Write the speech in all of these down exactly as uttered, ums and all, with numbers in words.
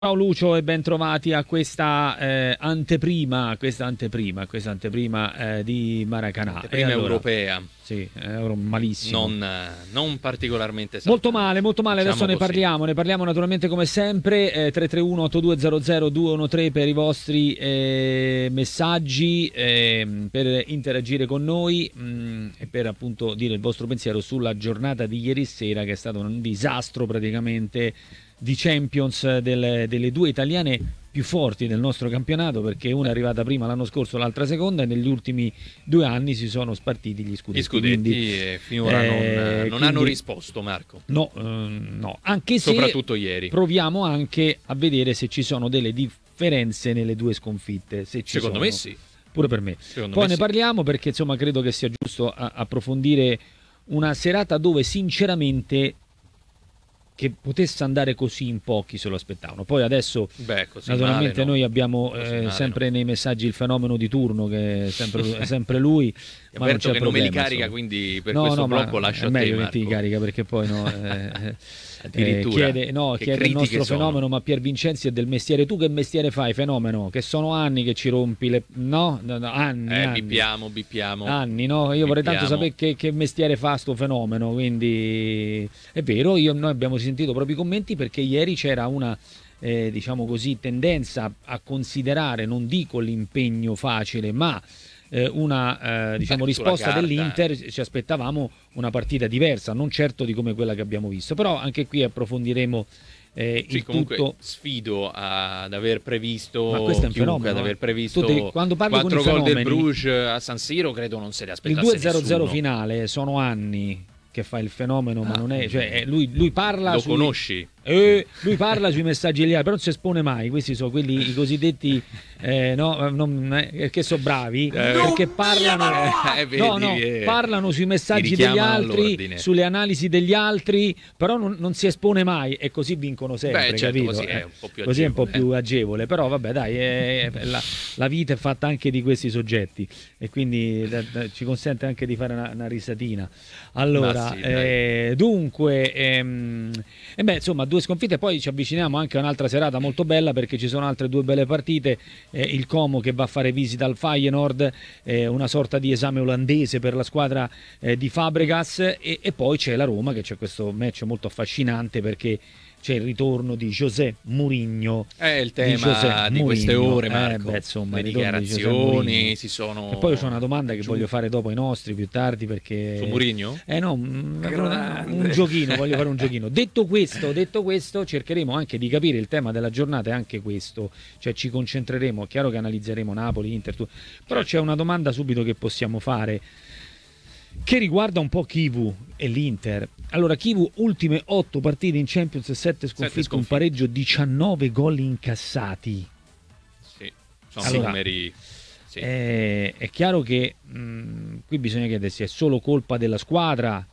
Ciao Lucio e ben trovati a questa eh, anteprima, questa anteprima, questa anteprima eh, di Maracanã. Anteprima E allora, europea. sì, euro malissimo. Non, non particolarmente esaltante. Molto male, molto male, diciamo adesso ne così. parliamo, ne parliamo naturalmente come sempre, eh, tre tre uno otto due zero zero due uno tre per i vostri eh, messaggi, eh, per interagire con noi mh, e per appunto dire il vostro pensiero sulla giornata di ieri sera, che è stato un disastro praticamente di Champions delle, delle due italiane più forti del nostro campionato, perché una è arrivata prima l'anno scorso, l'altra seconda, e negli ultimi due anni si sono spartiti gli scudetti. Gli scudetti quindi, e finora eh, non, non quindi, hanno risposto, Marco. No, ehm, no, anche se soprattutto ieri. Proviamo anche a vedere se ci sono delle differenze nelle due sconfitte. Se ci Secondo sono. me sì. Pure per me. Secondo Poi me ne sì. parliamo, perché insomma credo che sia giusto a- approfondire una serata dove sinceramente che potesse andare così in pochi se lo aspettavano. Poi adesso Beh, così naturalmente male, no. noi abbiamo Così eh, male, sempre no. nei messaggi il fenomeno di turno, che è sempre, è sempre lui. Ma non Avverto c'è che non me li problema, carica, insomma. quindi per No, questo no, blocco ma lascio è a te, meglio che Marco. ti carica, perché poi no, eh, Addirittura. eh, chiede, no, Che chiede il critiche nostro sono. fenomeno, ma Pier Vincenzi è del mestiere. Tu che mestiere fai, fenomeno? Che sono anni che ci rompi le... no, no, no anni, Eh, anni. bippiamo, bippiamo. Anni, no? Io vorrei tanto Bippiamo. sapere che, che mestiere fa sto fenomeno, quindi è vero, io, noi abbiamo sentito proprio i commenti, perché ieri c'era una eh, diciamo così tendenza a considerare, non dico l'impegno facile, ma eh, una eh, diciamo Beh, risposta sulla carta. dell'Inter. Ci aspettavamo una partita diversa, non certo di come quella che abbiamo visto, però anche qui approfondiremo eh, Sì, il comunque tutto. sfido ad aver previsto Ma questo è un chiunque, fenomeno, ad aver eh. previsto Tu devi- quando parli con quattro i gol del fenomeni- Bruges a San Siro, credo non se li Il aspettasse due zero zero nessuno. finale sono anni che fa il fenomeno, ma Ah, non è, cioè, eh, lui, lui parla Lo sui- conosci? Eh, lui parla sui messaggi degli altri, però non si espone mai. Questi sono quelli, i cosiddetti eh, no, non, eh, che sono bravi, perché parlano, Eh, vedi, no, no, eh, parlano sui messaggi ti degli richiamano altri, all'ordine. sulle analisi degli altri, però non, non si espone mai, e così vincono sempre. Beh, certo, capito? così è Eh, un po' più così è un po' agevole, più agevole, però vabbè, dai, eh, la, la vita è fatta anche di questi soggetti, e quindi da- da- ci consente anche di fare una, una risatina. Allora, Ma sì, dai. eh, dunque, ehm, e beh, insomma, due sconfitte. Poi ci avviciniamo anche a un'altra serata molto bella, perché ci sono altre due belle partite. Eh, il Como che va a fare visita al Feyenoord, eh, una sorta di esame olandese per la squadra eh, di Fabregas, e, e poi c'è la Roma, che c'è questo match molto affascinante, perché c'è il ritorno di José Mourinho. È il Di José tema di, queste Mourinho. ore, Eh, Marco. beh, insomma, Le il ritorno di José dichiarazioni Mourinho. si sono... E poi c'è una domanda che giù. voglio fare dopo ai nostri più tardi, perché Su Mourinho? eh no, un, Grande. un giochino, voglio fare un giochino. Detto questo, detto questo, cercheremo anche di capire il tema della giornata, è anche questo, cioè ci concentreremo, è chiaro che analizzeremo Napoli, Inter, tu- però c'è una domanda subito che possiamo fare, che riguarda un po' Kivu e l'Inter. Allora, Kivu, ultime otto partite in Champions, sette sconfitte, un sconfitte. pareggio, diciannove gol incassati. Sì, sono Allora, numeri... Sì. Eh, è chiaro che mh, qui bisogna chiedersi: è solo colpa della squadra?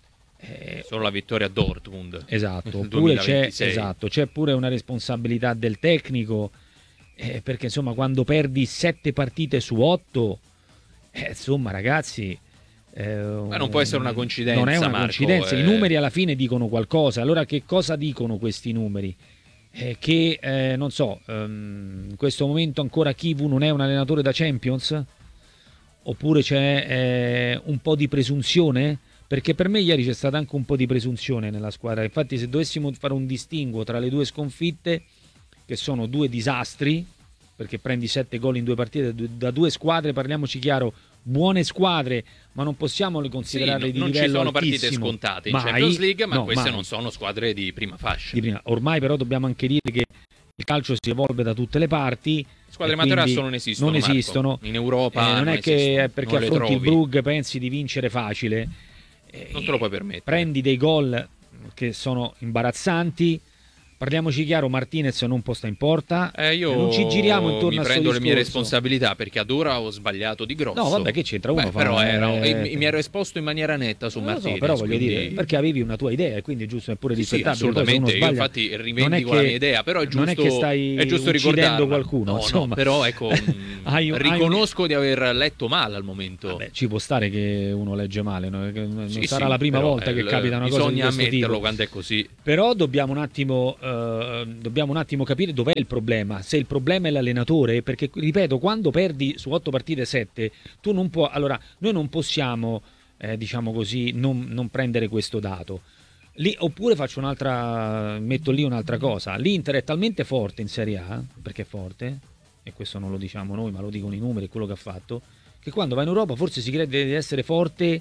Eh, Solo la vittoria a Dortmund. esatto, nel oppure c'è, duemilaventisei. esatto, c'è pure una responsabilità del tecnico, eh, perché insomma quando perdi sette partite su otto, eh, insomma ragazzi, eh, Ma non può essere una coincidenza, non è una Marco, coincidenza, eh. i numeri alla fine dicono qualcosa. Allora che cosa dicono questi numeri? Eh, che eh, non so, ehm, in questo momento ancora Kivu non è un allenatore da Champions? Oppure c'è eh, un po' di presunzione? Perché per me ieri c'è stata anche un po' di presunzione nella squadra. Infatti, se dovessimo fare un distinguo tra le due sconfitte, che sono due disastri, perché prendi sette gol in due partite da due squadre, parliamoci chiaro, buone squadre, ma non possiamo le considerarle Sì, di non ci livello sono partite altissimo. scontate in Mai. Champions League, ma No, queste mai. non sono squadre di prima fascia. Di prima. Ormai però dobbiamo anche dire che il calcio si evolve da tutte le parti. Squadre e quindi materasso non esistono, non Marco. esistono. In Europa Eh, non non è che esistono, è perché non le affronti il trovi. Brugge pensi di vincere facile. Eh, Non te lo puoi permettere. Prendi dei gol che sono imbarazzanti. Parliamoci chiaro, Martinez non può stare in porta. Eh, io Eh, non ci giriamo intorno mi a sto prendo le mie discorso. responsabilità, perché ad ora ho sbagliato di grosso. No, vabbè, che c'entra, uno Beh, fa- però era, eh, mi ero esposto in maniera netta su Non lo so, Martinez, però voglio quindi- dire, perché avevi una tua idea, e quindi è giusto, è pure Sì, sì, rispettabile. Poi se uno assolutamente. Io sbaglia, infatti non è rivendico che- la mia idea, però è giusto, non è che stai è giusto uccidendo ricordarla. qualcuno, No, insomma. no, però ecco, mh, Hai un- hai un- riconosco di aver letto male al momento. Vabbè, ci può stare che uno legge male, no? Che non Sì, sarà sì, la prima però, volta eh, che l- capita una cosa di bisogna questo ammetterlo tipo. quando è così. Però dobbiamo un attimo eh, eh, dobbiamo un attimo capire dov'è il problema. Se il problema è l'allenatore, perché ripeto, quando perdi su otto partite sette, tu non puoi. Allora, noi non possiamo, eh, diciamo così, non, non prendere questo dato. Lì, oppure faccio un'altra, metto lì un'altra cosa. L'Inter è talmente forte in Serie A, perché è forte, e questo non lo diciamo noi, ma lo dicono i numeri, è quello che ha fatto, che quando va in Europa forse si crede di essere forte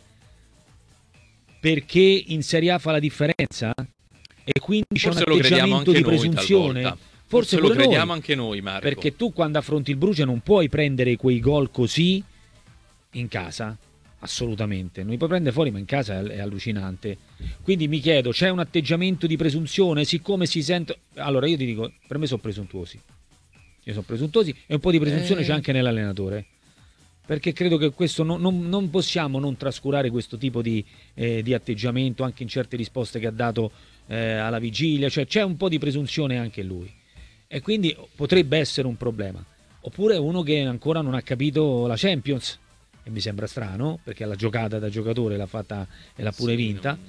perché in Serie A fa la differenza e quindi c'è un Forse lo crediamo atteggiamento anche di noi presunzione. talvolta. Forse Forse lo pure crediamo noi, anche noi, Marco. perché tu quando affronti il Bruce non puoi prendere quei gol così in casa, assolutamente. Non li puoi prendere fuori, ma in casa è, è allucinante. Quindi mi chiedo, c'è un atteggiamento di presunzione, siccome si sente. Allora io ti dico, per me sono presuntuosi. Io sono presuntuosi e un po' di presunzione Eh. c'è anche nell'allenatore. Perché credo che questo non, non, non possiamo non trascurare questo tipo di, eh, di atteggiamento anche in certe risposte che ha dato eh, alla vigilia, cioè c'è un po' di presunzione anche in lui e quindi potrebbe essere un problema. Oppure uno che ancora non ha capito la Champions, e mi sembra strano perché la giocata da giocatore l'ha fatta e l'ha pure Sì, vinta. non-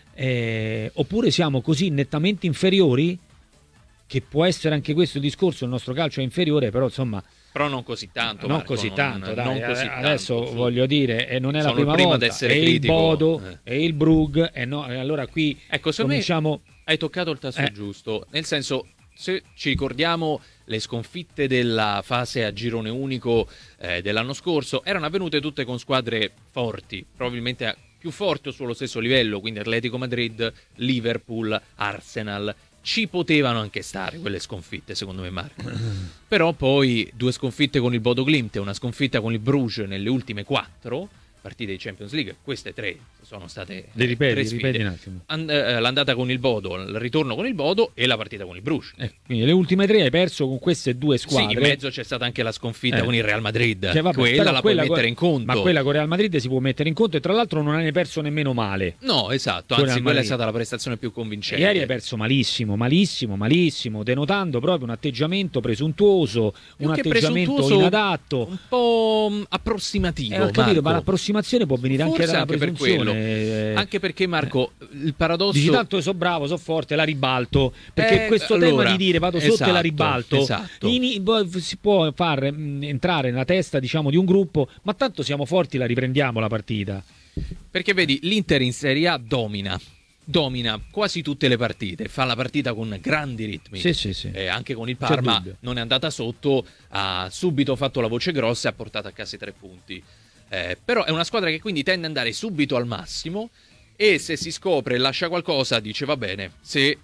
Eh, oppure siamo così nettamente inferiori, che può essere anche questo il discorso, il nostro calcio è inferiore, però insomma Però non così tanto, non Marco, così non- tanto, dai. non così Eh, adesso tanto, su. voglio dire, e non è la Sono il prima primo ad volta, essere è il critico, Bodo, eh. è il Brugge, e no, e allora qui Ecco, secondo me cominciamo. hai toccato il tasto Eh. giusto, nel senso, se ci ricordiamo le sconfitte della fase a girone unico eh, dell'anno scorso, erano avvenute tutte con squadre forti, probabilmente più forti o sullo stesso livello, quindi Atletico Madrid, Liverpool, Arsenal. Ci potevano anche stare quelle sconfitte, secondo me, Marco. Però poi due sconfitte con il Bodo Glimt e una sconfitta con il Bruges nelle ultime quattro partite di Champions League, queste tre sono state Li ripeti, tre sfide. ripeti un attimo. And- eh, l'andata con il Bodo, il ritorno con il Bodo e la partita con il Bruges. Eh, quindi le ultime tre hai perso con queste due Sì, squadre. in mezzo c'è stata anche la sconfitta Eh. con il Real Madrid. Che vabbè, quella però la quella puoi mettere co- in conto. Ma quella con Real Madrid si può mettere in conto e tra l'altro non hai perso nemmeno male. No, esatto, Con anzi Real quella è Madrid. stata la prestazione più convincente. Ieri hai perso malissimo, malissimo, malissimo, denotando proprio un atteggiamento presuntuoso, Più un che atteggiamento presuntuoso, inadatto. un po' mh, approssimativo. Eh, ho capito, Marco. ma l'approssimazione può venire anche Forse dalla anche per presunzione. quello. eh. Anche perché, Marco, il paradosso. Dici tanto so bravo, so forte, la ribalto. Perché Eh, questo allora, tema di dire vado sotto e la esatto, ribalto esatto. in- bo- si può far mh, entrare nella testa, diciamo, di un gruppo, ma tanto siamo forti, la riprendiamo la partita. Perché vedi, l'Inter in Serie A domina. Domina quasi tutte le partite, fa la partita con grandi ritmi. Sì, sì, sì. Eh, anche con il C'è Parma dubbio. non è andata sotto, ha subito fatto la voce grossa e ha portato a casa i tre punti. Eh, però è una squadra che quindi tende ad andare subito al massimo e se si scopre e lascia qualcosa dice va bene, se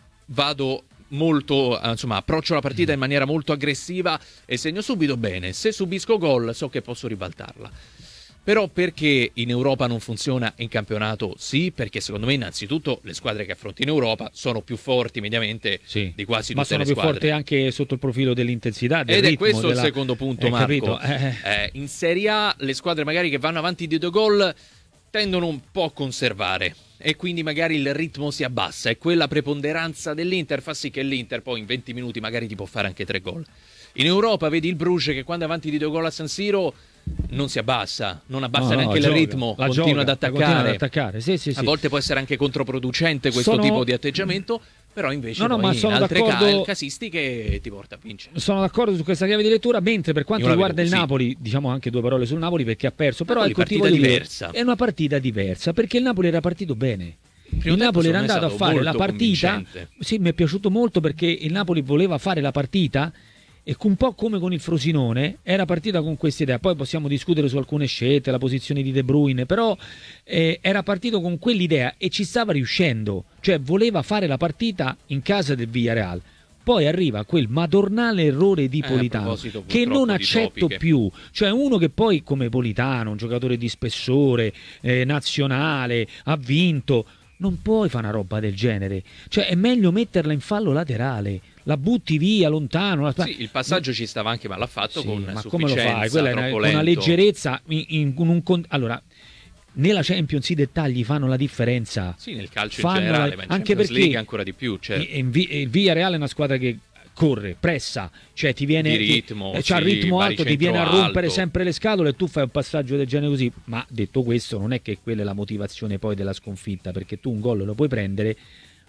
vado molto, eh, insomma, approccio la partita in maniera molto aggressiva e segno subito bene, se subisco gol so che posso ribaltarla. Però perché in Europa non funziona in campionato? Sì, perché secondo me innanzitutto le squadre che affronti in Europa sono più forti mediamente Sì. di quasi Ma tutte sono le più squadre. forti anche sotto il profilo dell'intensità, del Ed è ritmo, questo della- il secondo punto, Eh, Marco. capito? Eh, Eh, in Serie A le squadre magari che vanno avanti di due gol tendono un po' a conservare e quindi magari il ritmo si abbassa e quella preponderanza dell'Inter fa sì che l'Inter poi in venti minuti magari ti può fare anche tre gol. In Europa vedi il Bruges che quando è avanti di due gol a San Siro non si abbassa, non abbassa no, no, neanche il gioca, ritmo, la continua gioca, ad la attaccare. continua ad attaccare. Sì, sì, sì. A volte può essere anche controproducente questo Sono- tipo di atteggiamento, però invece No, no, poi ma in sono altre ca- d'accordo- casistiche ti porta a vincere. Sono d'accordo su questa chiave di lettura, mentre per quanto Io la riguarda il vedo così. Napoli, diciamo anche due parole sul Napoli perché ha perso, però Napoli ecco, ti partita voglio dire, diversa. è una partita diversa perché il Napoli era partito bene. primo Il tempo Napoli era secondo me è andato a stato fare la molto partita. convincente. Sì, mi è piaciuto molto perché il Napoli voleva fare la partita e un po' come con il Frosinone era partita con questa idea. Poi possiamo discutere su alcune scelte, la posizione di De Bruyne, però eh, era partito con quell'idea e ci stava riuscendo, cioè voleva fare la partita in casa del Villarreal. Poi arriva quel madornale errore di Eh, a Politano proposito, che purtroppo, non di accetto topiche. più, cioè uno che poi come Politano, un giocatore di spessore eh, nazionale, ha vinto, non puoi fare una roba del genere, cioè è meglio metterla in fallo laterale, la butti via lontano. La... Sì, il passaggio ci stava anche, ma l'ha fatto Sì, con ma sufficienza, come lo fai? Quella è una, troppo con una lento. leggerezza in, in- con un con- allora nella Champions i dettagli fanno la differenza. Sì, nel calcio Fanno in generale, la- ma in anche Champions perché League ancora di più. Certo. Il, il Villarreal è una squadra che corre, pressa, cioè ti viene Di ritmo, eh, c'ha il sì, ritmo alto, ti viene a baricentro rompere alto. sempre le scatole e tu fai un passaggio del genere così. Ma detto questo, non è che quella è la motivazione poi della sconfitta, perché tu un gol lo puoi prendere,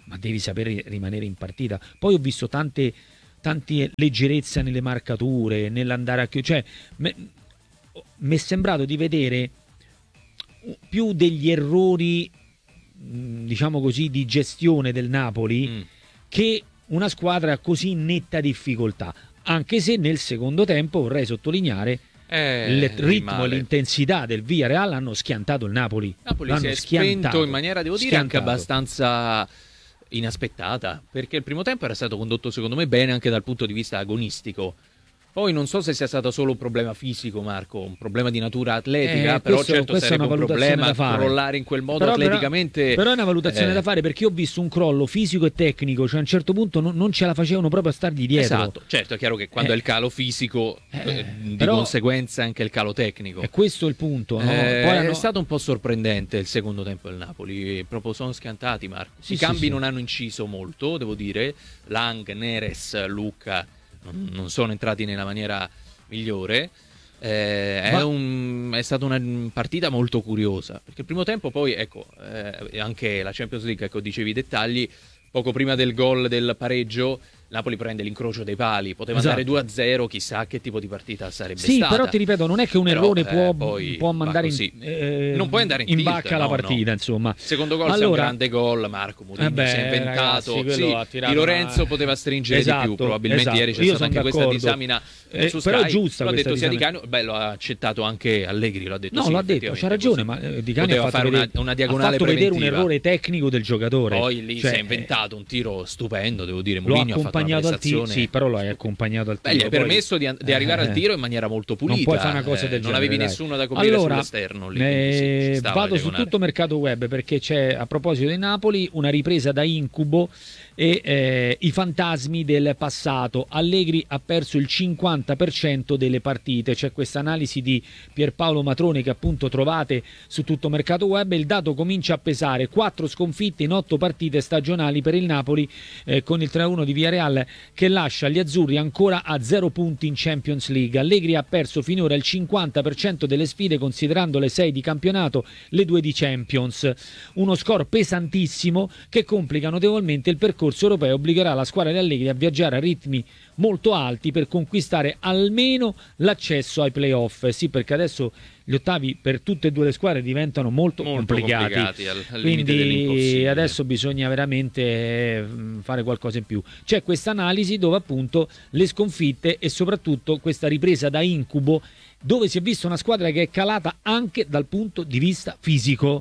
ma devi sapere rimanere in partita. Poi ho visto tante, tante leggerezze nelle marcature, nell'andare a chiudere, cioè mi è sembrato di vedere più degli errori, diciamo così, di gestione del Napoli mm. che una squadra così in netta difficoltà, anche se nel secondo tempo vorrei sottolineare eh, il ritmo e l'intensità del Villarreal hanno schiantato il Napoli. Napoli L'hanno si è spento in maniera, devo dire, schiantato. Anche abbastanza inaspettata, perché il primo tempo era stato condotto secondo me bene anche dal punto di vista agonistico. Poi non so se sia stato solo un problema fisico, Marco, un problema di natura atletica, eh, però questo, certo sarebbe un problema crollare in quel modo però, atleticamente. Però, però è una valutazione eh. da fare, perché io ho visto un crollo fisico e tecnico, cioè a un certo punto non, non ce la facevano proprio a stargli dietro. Esatto, certo, è chiaro che quando eh. è il calo fisico, eh, di però, conseguenza anche il calo tecnico. E questo è il punto. No? Eh, Poi è hanno... stato un po' sorprendente il secondo tempo del Napoli, proprio sono schiantati, Marco. Sì, I sì, cambi sì. non hanno inciso molto, devo dire. Lang, Neres, Luca non, non sono entrati nella maniera migliore. Eh, è, Ma... un, è stata una partita molto curiosa, perché il primo tempo poi, ecco, eh, anche la Champions League, ecco, dicevi i dettagli, poco prima del gol del pareggio Napoli prende l'incrocio dei pali, poteva esatto. andare due a zero, chissà che tipo di partita sarebbe sì, stata. Sì, però ti ripeto, non è che un però, errore eh, può, poi può mandare in, eh, non puoi andare in, in bacca no, la partita, no. insomma. Secondo gol, allora, un grande gol, Marco Mourinho eh beh, si è inventato, ragazzi, sì, Di Lorenzo una... poteva stringere esatto, di più, probabilmente esatto. ieri c'è Io stata anche d'accordo. questa disamina eh, su però Sky, è giusta l'ha questa detto sia Di disamina. Canio, beh, lo ha accettato anche Allegri, l'ha detto no, sì, l'ha detto, c'ha ragione, ma eh, Di Canio ha fatto fare vedere, una, una diagonale ha fatto preventiva. vedere un errore tecnico del giocatore. Poi lì cioè, si è inventato un tiro stupendo, devo dire, L'ho Mourinho ha fatto una accompagnato al tiro, prestazione. sì, però lo hai accompagnato al tiro. Beh, gli hai poi... permesso di, di arrivare eh, al tiro in maniera molto pulita. Non puoi fare una cosa eh, del non genere, avevi dai. nessuno da coprire allora, sull'esterno lì, eh, sì, vado su tutto mercato web, perché c'è, a proposito di Napoli, una ripresa da incubo e eh, i fantasmi del passato. Allegri ha perso il cinquanta per cento delle partite. C'è questa analisi di Pierpaolo Matrone che appunto trovate su tutto mercato web, e il dato comincia a pesare: quattro sconfitte in otto partite stagionali per il Napoli, eh, con il tre a uno di Villarreal che lascia gli azzurri ancora a zero punti in Champions League. Allegri ha perso finora il cinquanta per cento delle sfide, considerando le sei di campionato, le due di Champions. Uno score pesantissimo che complica notevolmente il percorso europeo, obbligherà la squadra di Allegri a viaggiare a ritmi molto alti per conquistare almeno l'accesso ai playoff. Sì, perché adesso gli ottavi per tutte e due le squadre diventano molto, molto complicati, complicati al, al quindi adesso bisogna veramente fare qualcosa in più. C'è questa analisi dove appunto le sconfitte e soprattutto questa ripresa da incubo, dove si è vista una squadra che è calata anche dal punto di vista fisico,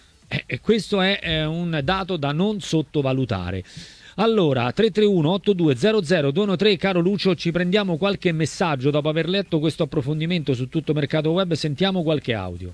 e questo è un dato da non sottovalutare. Allora, tre tre uno otto due zero zero due uno tre, caro Lucio, ci prendiamo qualche messaggio dopo aver letto questo approfondimento su tutto mercato web. Sentiamo qualche audio.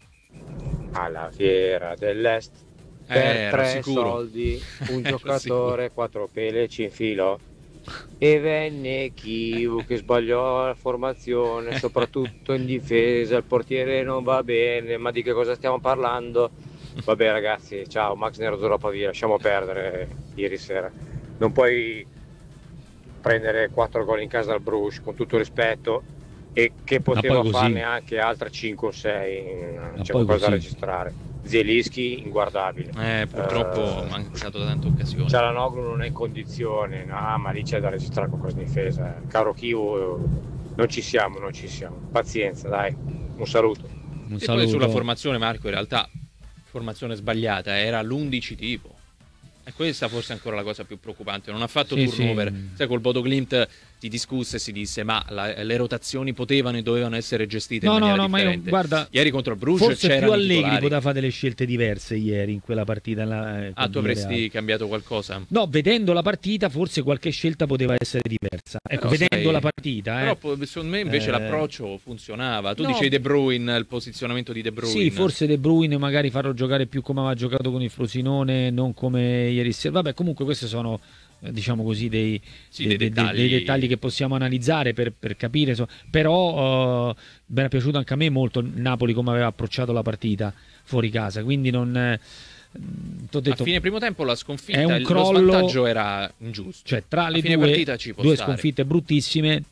Alla fiera dell'Est per eh, tre sicuro. soldi un giocatore, quattro pele ci infilò e venne Chivu che sbagliò la formazione, soprattutto in difesa, il portiere non va bene. Ma di che cosa stiamo parlando? Vabbè ragazzi, ciao, Max Nero Pavia, lasciamo perdere ieri sera. Non puoi prendere quattro gol in casa al Bruges, con tutto rispetto, e che poteva farne anche altre cinque o sei. C'è qualcosa da registrare. Zielinski inguardabile. Eh, purtroppo uh, ha mancato da tante occasioni. Cialanoglu non è in condizione, no, ma lì c'è da registrare qualcosa di difesa. Caro Chivo, non ci siamo, non ci siamo. Pazienza, dai. Un saluto. Un e saluto. Poi sulla formazione, Marco, in realtà formazione sbagliata, era l'undici tipo. E questa forse è ancora la cosa più preoccupante. Non ha fatto sì, turnover. Sì. Sai, col Bodo Glimt si discusse e si disse ma la, le rotazioni potevano e dovevano essere gestite no, in maniera no, no, differente. Ma io, guarda, ieri contro il Bruges forse c'erano più Allegri titolari. poteva fare delle scelte diverse ieri in quella partita là, ah, tu avresti Real. cambiato qualcosa? No, vedendo la partita forse qualche scelta poteva essere diversa. Ecco, però vedendo sai, la partita eh. Però secondo me invece eh... l'approccio funzionava. Tu no. dicevi De Bruyne, il posizionamento di De Bruyne. Sì, forse De Bruyne magari farlo giocare più come aveva giocato con il Frosinone, non come ieri sera. Vabbè, comunque questi sono, diciamo così, dei, sì, dei, dei, dei, dettagli. dei dettagli che possiamo analizzare per, per capire. So. Però uh, mi è piaciuto anche a me molto il Napoli come aveva approcciato la partita fuori casa, quindi non... Eh, detto, a fine primo tempo la sconfitta, è un il, crollo, lo svantaggio era ingiusto. Cioè tra le a fine due, partita ci può due stare. sconfitte bruttissime,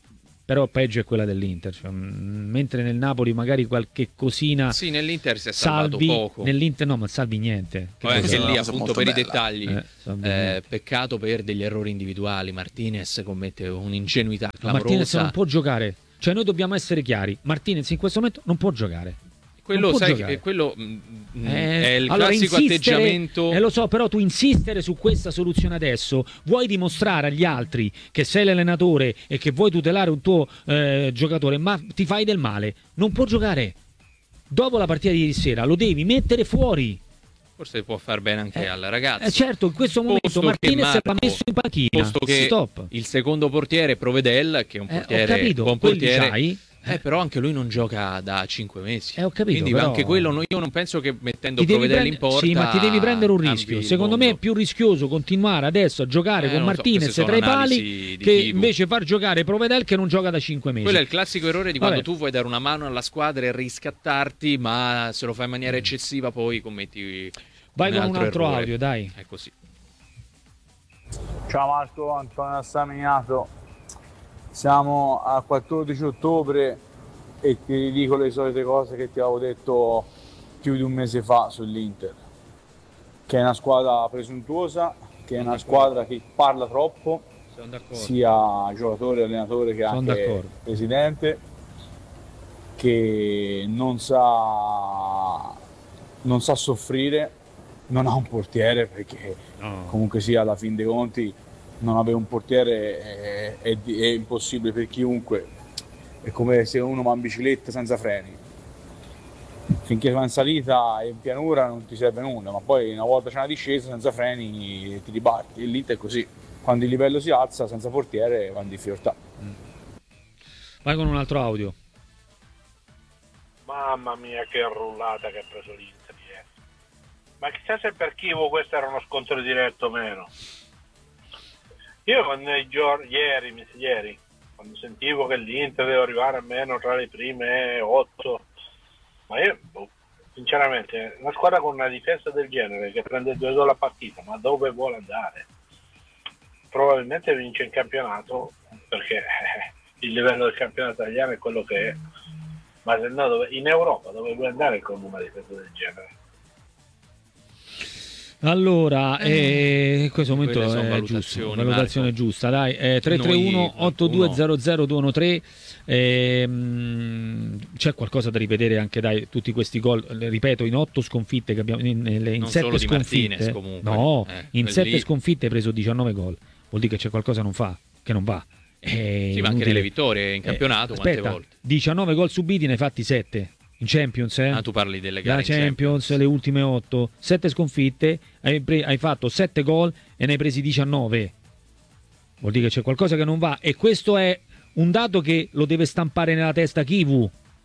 però peggio è quella dell'Inter, cioè, mh, mentre nel Napoli magari qualche cosina. Sì, nell'Inter si è salvato Salvi, poco. Nell'Inter no, ma Salvi niente. Che Poi anche cosa- lì una cosa appunto molto per i bella. dettagli, Eh, Salvi eh, niente. peccato per degli errori individuali. Martinez commette un'ingenuità Ma Martinez clamorosa. non può giocare, cioè noi dobbiamo essere chiari, Martinez in questo momento non può giocare. Quello, non può sai, giocare. che- quello mm, mm, Eh, è il allora, classico insistere- atteggiamento. Eh, lo so, però tu insistere su questa soluzione adesso, vuoi dimostrare agli altri che sei l'allenatore e che vuoi tutelare un tuo eh, giocatore, ma ti fai del male. Non può giocare. Dopo la partita di ieri sera lo devi mettere fuori. Forse può far bene anche Eh, al ragazzo. Eh, certo, in questo momento Posto che Martinez Marco- l'ha messo in panchina. Posto che Stop. il secondo portiere è Provedel, che è un Eh, ho portiere capito, buon quelli portiere. c'hai. Eh, però anche lui non gioca da cinque mesi. Eh, ho capito, Quindi però- anche quello no- io non penso che mettendo Ti devi Provedel in prendere- porta. sì, ma ti devi prendere un cambi rischio. il Secondo me è mondo. più rischioso continuare adesso a giocare Eh, con non lo so, Martinez queste sono tra i pali analisi di che Kivu. invece far giocare Provedel che non gioca da cinque mesi. Quello è il classico errore di quando Vabbè. tu vuoi dare una mano alla squadra e riscattarti, ma se lo fai in maniera Mm. eccessiva poi commetti Vai un con un altro altro errore. audio, dai. È così. Ciao Marco, Antonio Assaminato. Siamo a quattordici ottobre e ti ridico le solite cose che ti avevo detto più di un mese fa sull'Inter, che è una squadra presuntuosa, che è una squadra che parla troppo, Sono d'accordo. sia giocatore, allenatore che Sono anche d'accordo. presidente, che non sa, non sa soffrire, non ha un portiere perché No. comunque sia alla fin dei conti non avere un portiere è, è di- è impossibile per chiunque, è come se uno va in bicicletta senza freni, finché va in salita e in pianura non ti serve nulla, ma poi una volta c'è una discesa senza freni ti ribatti, e l'Inter è così, quando il livello si alza senza portiere va in difficoltà. Vai con un altro audio. Mamma mia che rullata che ha preso l'Inter ieri. Ma chissà se per Chivo questo era uno scontro diretto o meno. Io nei giorni, ieri, mi- ieri, quando sentivo che l'Inter deve arrivare almeno tra le prime otto, ma io, boh, sinceramente, una squadra con una difesa del genere che prende due gol a partita, ma dove vuole andare? Probabilmente vince il campionato, perché eh, il livello del campionato italiano è quello che è. Ma se no, dove, in Europa dove vuoi andare con una difesa del genere? Allora, eh, in questo momento Quelle sono è valutazioni, giusto, valutazione Marco. giusta, dai, eh, tre tre uno otto due zero zero due uno tre. ehm, c'è qualcosa da rivedere anche, dai, tutti questi gol, le ripeto, in otto sconfitte che abbiamo, in, nelle- in Non sette solo di sconfitte, Martinez, comunque. no, Eh, in quel sette lì. sconfitte hai preso diciannove gol, vuol dire che c'è qualcosa non fa, che non va. È Sì, ma anche inutile. nelle vittorie in campionato Eh, quante aspetta, volte? diciannove gol subiti ne hai fatti sette in Champions, eh? Ah, tu parli delle La gare in Champions, le ultime otto, sette sconfitte, hai, pre- hai fatto sette gol e ne hai presi diciannove. Vuol dire che c'è qualcosa che non va, e questo è un dato che lo deve stampare nella testa Kivu.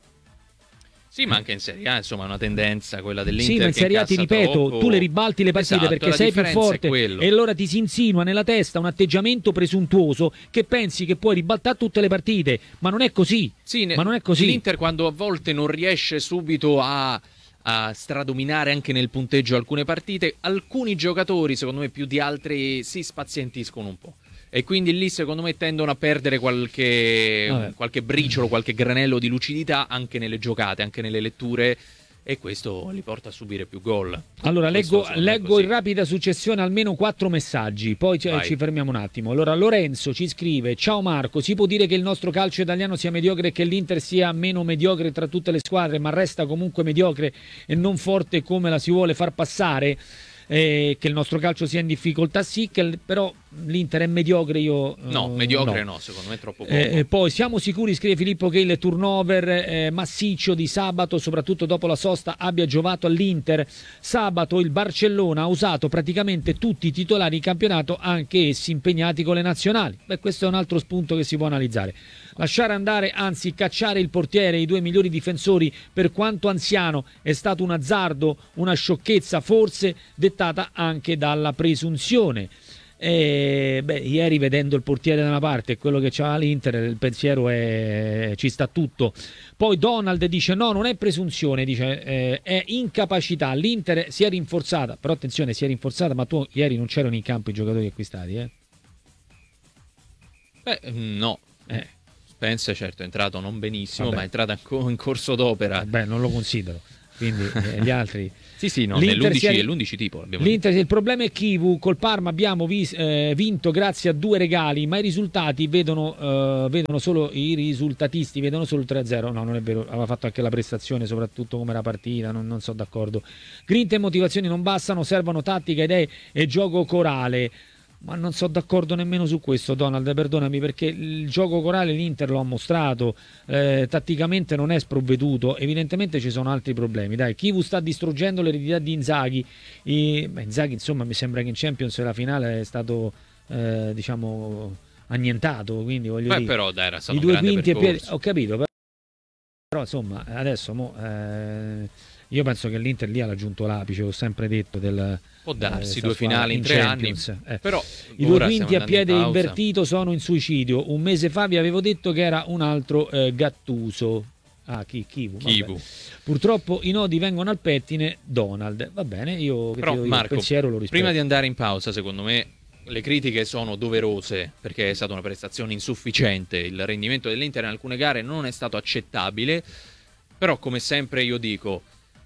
Sì, ma anche in Serie A, insomma, è una tendenza quella dell'Inter. Sì, ma in che Serie A ti incassa ripeto, troppo. tu le ribalti le partite Esatto, perché la sei più differenza è forte quello. e allora ti si insinua nella testa un atteggiamento presuntuoso che pensi che puoi ribaltare tutte le partite, ma non è così. Sì, ne- ma non è così. L'Inter quando a volte non riesce subito a, a stradominare anche nel punteggio alcune partite, alcuni giocatori, secondo me più di altri, si spazientiscono un po'. E quindi lì secondo me tendono a perdere qualche, Vabbè. qualche briciolo, qualche granello di lucidità anche nelle giocate, anche nelle letture, e questo li porta a subire più gol. Allora, Questo, leggo, secondo me, è leggo così. in rapida successione almeno quattro messaggi, poi ci, Vai. ci fermiamo un attimo. Allora, Lorenzo ci scrive: ciao Marco, si può dire che il nostro calcio italiano sia mediocre e che l'Inter sia meno mediocre tra tutte le squadre, ma resta comunque mediocre e non forte come la si vuole far passare? Eh, che il nostro calcio sia in difficoltà, sì, che l- però l'Inter è mediocre, io No, eh, mediocre no. secondo me è troppo poco. eh, eh, poi siamo sicuri, scrive Filippo, che il turnover eh, massiccio di sabato, soprattutto dopo la sosta, abbia giovato all'Inter. Sabato il Barcellona ha usato praticamente tutti i titolari in campionato, anche essi impegnati con le nazionali. Beh, questo è un altro spunto che si può analizzare. Lasciare andare, anzi cacciare il portiere e i due migliori difensori, per quanto anziano, è stato un azzardo, una sciocchezza forse dettata anche dalla presunzione. E, beh, ieri vedendo il portiere da una parte e quello che c'ha l'Inter, il pensiero è ci sta tutto. Poi Donald dice no, non è presunzione, dice eh, è incapacità. L'Inter si è rinforzata, però attenzione, si è rinforzata, ma tu ieri non c'erano in campo i giocatori acquistati, eh? Beh, no. Eh. Spence certo è entrato non benissimo, Vabbè. ma è entrato ancora in corso d'opera. Beh, non lo considero. Quindi eh, gli altri. Sì, sì, no, L'Inter nell'undici, si è- è l'undici tipo. Abbiamo L'Inter, il problema è Chivu. Col Parma abbiamo vis- eh, vinto grazie a due regali, ma i risultati vedono, eh, vedono solo i risultatisti, vedono solo il tre a zero. No, non è vero, aveva fatto anche la prestazione, soprattutto come era partita, non, non sono d'accordo. Grinta e motivazioni non bastano, servono tattica, idee e gioco corale. Ma non sono d'accordo nemmeno su questo, Donald, perdonami, perché il gioco corale l'Inter lo ha mostrato, eh, tatticamente non è sprovveduto, evidentemente ci sono altri problemi. Dai, Chivu sta distruggendo l'eredità di Inzaghi. I, beh, Inzaghi, insomma, mi sembra che in Champions la finale è stato, eh, diciamo, annientato, quindi voglio Beh, dire, però dai, era stato i un due grande quinti e piedi, percorso. ho capito, però, però insomma, adesso mo, eh, io penso che l'Inter lì ha raggiunto l'apice, ho sempre detto del Può darsi eh, due squadra finali in in tre Champions, anni, eh. però I due ora quinti stiamo a piede andando in pausa. invertito sono in suicidio. Un mese fa vi avevo detto che era un altro eh, Gattuso. Ah, chi? Chivu. vabbè. Chivu. Purtroppo i nodi vengono al pettine. Donald. Va bene, io, che Però ti devo dire, il Marco, pensiero lo rispetto. prima di andare in pausa, secondo me le critiche sono doverose perché è stata una prestazione insufficiente. Il rendimento dell'Inter in alcune gare non è stato accettabile. Però, come sempre, io dico: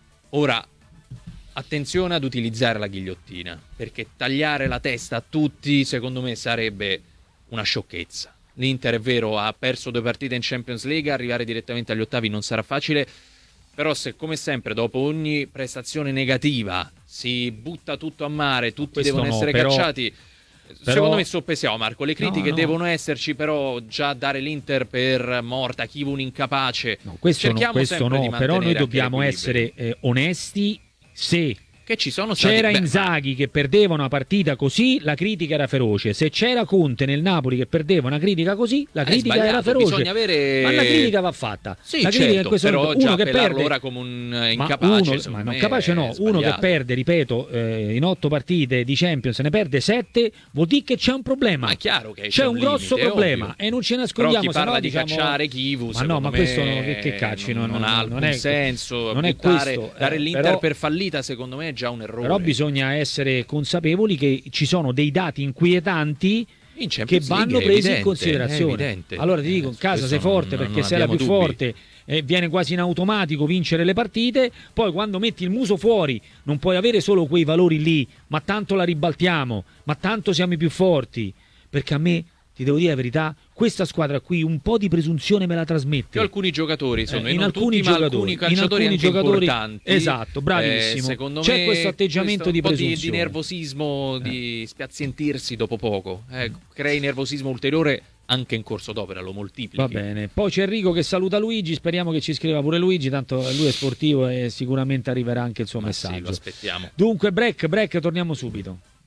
ora attenzione ad utilizzare la ghigliottina, perché tagliare la testa a tutti, secondo me, sarebbe una sciocchezza. L'Inter, è vero, ha perso due partite in Champions League, arrivare direttamente agli ottavi non sarà facile. Però se, come sempre, dopo ogni prestazione negativa si butta tutto a mare, tutti Questo devono no, essere però- cacciati, però- secondo me soppesiamo, Marco. Le critiche No, no. devono esserci, però già dare l'Inter per morta, chi un incapace. No, questo no, Cerchiamo questo sempre no, di però noi mantenere anche dobbiamo l'equilibrio. essere eh, onesti. Se Che ci sono stati... c'era beh, Inzaghi che perdeva una partita così, la critica era feroce. Se c'era Conte nel Napoli che perdeva una critica così, la È critica sbagliato, era feroce. bisogna avere- Ma la critica va fatta. Sì, la critica in certo, questo però momento, già uno che appelarlo perde ora come un ma incapace, uno, secondo ma non me capace è no, uno che sbagliato. perde, ripeto, eh, in otto partite di Champions ne perde sette, vuol dire che c'è un problema. Ma è chiaro che c'è, c'è un, un grosso limite, è problema ovvio. e non ce ne Però nascondiamo. chi se no, parla di diciamo- cacciare Chivu, ma secondo no, ma me questo no, che, che cacci, non, non, non ha non alcun è, senso. non è buttare- questo, dare eh, l'Inter però- per fallita, secondo me, è già un errore. Però bisogna essere consapevoli che ci sono dei dati inquietanti In che Champions vanno League è presi in evidente, considerazione. è evidente. Allora ti dico, in Eh, casa questo sei forte non- perché non sei la più abbiamo dubbi. forte e viene quasi in automatico vincere le partite, poi quando metti il muso fuori non puoi avere solo quei valori lì, ma tanto la ribaltiamo, ma tanto siamo i più forti, perché a me, ti devo dire la verità, questa squadra qui un po' di presunzione me la trasmette. Più alcuni giocatori sono Eh, in in alcuni, alcuni ma giocatori, alcuni in calciatori alcuni anche giocatori- importanti. esatto, bravissimo. Eh, secondo C'è me questo atteggiamento questo di un po' di, presunzione. nervosismo, di spiazientirsi dopo poco. Eh, crei nervosismo ulteriore anche in corso d'opera, lo moltiplichi. Va bene, poi c'è Enrico che saluta Luigi, speriamo che ci scriva pure Luigi, tanto lui è sportivo e sicuramente arriverà anche il suo Ma sì, messaggio. lo aspettiamo. Dunque break, break, torniamo subito.